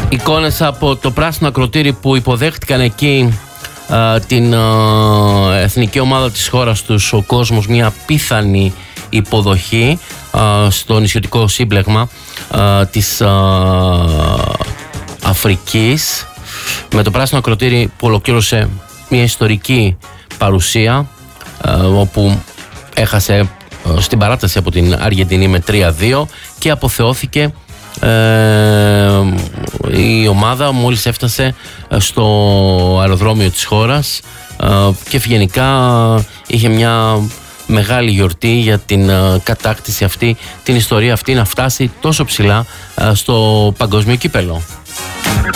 Εικόνες από το πράσινο ακροτήρι που υποδέχτηκαν εκεί την εθνική ομάδα της χώρας τους, ο κόσμος, μια απίθανη υποδοχή στο νησιωτικό σύμπλεγμα της Αφρικής, με το πράσινο ακροτήρι που ολοκλήρωσε μια ιστορική παρουσία, όπου έχασε στην παράταση από την Αργεντινή με 3-2 και αποθεώθηκε η ομάδα μόλις έφτασε στο αεροδρόμιο της χώρας και ευγενικά είχε μια μεγάλη γιορτή για την κατάκτηση αυτή, την ιστορία αυτή να φτάσει τόσο ψηλά στο παγκόσμιο κύπελλο.